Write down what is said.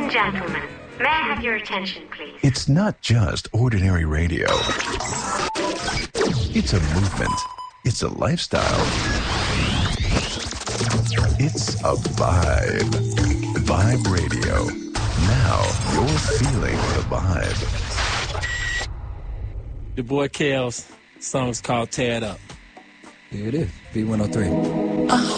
and gentlemen, may I have your attention, please? It's not just ordinary radio. It's a movement. It's a lifestyle. It's a vibe. Vibe Radio. Now you're feeling the vibe. The boy Kale's song's called Tear It Up. Here it is, B103.